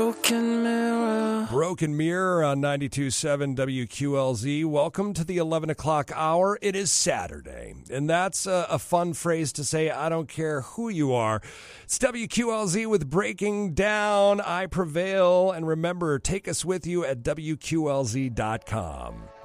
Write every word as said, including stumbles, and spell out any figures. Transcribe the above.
broken mirror. Broken Mirror on ninety-two point seven W Q L Z. Welcome to the eleven o'clock hour. It is Saturday, and that's a, a fun phrase to say. I don't care who you are. It's W Q L Z with Breaking Down. I Prevail. And remember, take us with you at W Q L Z dot com.